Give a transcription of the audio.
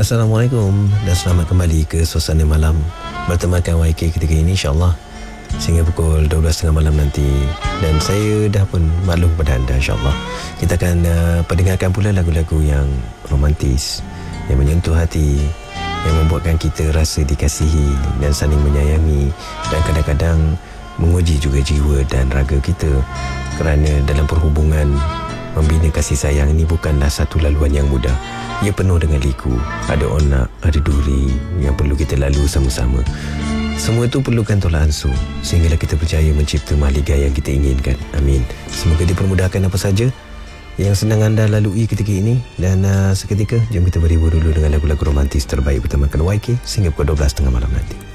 Assalamualaikum dan selamat kembali ke Suasana Malam bertemakan YK ketika ini, insyaAllah sehingga pukul 12.30 malam nanti. Dan saya dah pun maklum kepada anda, insyaAllah kita akan pendengarkan pula lagu-lagu yang romantis, yang menyentuh hati, yang membuatkan kita rasa dikasihi dan saling menyayangi, dan kadang-kadang menguji juga jiwa dan raga kita. Kerana dalam perhubungan, membina kasih sayang ini bukanlah satu laluan yang mudah. Ia penuh dengan liku, ada onak, ada duri yang perlu kita lalui sama-sama. Semua itu perlukan tolak ansur sehinggalah kita berjaya mencipta mahligai yang kita inginkan. Amin. Semoga dipermudahkan apa saja yang sedang anda lalui ketika ini. Dan seketika, jom kita berhibur dulu dengan lagu-lagu romantis terbaik bertemakan YK sehingga pukul 12.30 malam nanti.